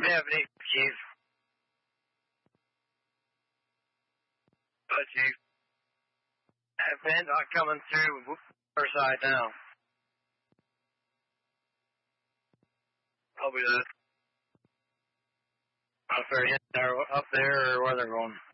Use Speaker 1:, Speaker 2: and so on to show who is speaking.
Speaker 1: Deputy, Chief. Chief. Event not coming through our side now. Probably up there or where they're going.